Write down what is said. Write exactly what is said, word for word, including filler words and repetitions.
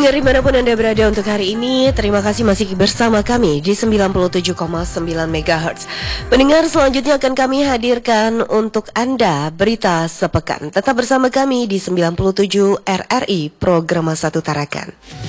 Pendengar dimanapun Anda berada untuk hari ini, terima kasih masih bersama kami di sembilan puluh tujuh koma sembilan megahertz. Pendengar, selanjutnya akan kami hadirkan untuk Anda berita sepekan. Tetap bersama kami di sembilan puluh tujuh R R I Program Satu Tarakan.